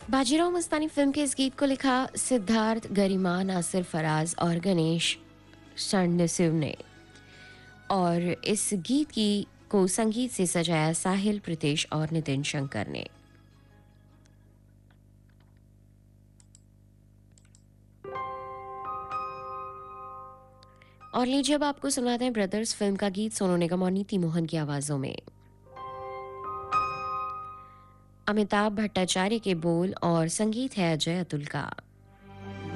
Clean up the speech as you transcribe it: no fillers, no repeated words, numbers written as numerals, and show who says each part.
Speaker 1: Bajirao Mastani film के इस गीत को लिखा सिद्धार्थ, गरिमा, नासिर फराज और गणेश षण्मुगम ने, और इस गीत की को संगीत से सजाया साहिल, प्रीतेश और नितिन शंकर ने। और लीजिए अब आपको सुनाते हैं ब्रदर्स फिल्म का गीत सोनू निगम और नीति मोहन की आवाजों में। अमिताभ भट्टाचार्य के बोल और संगीत है अजय अतुल का।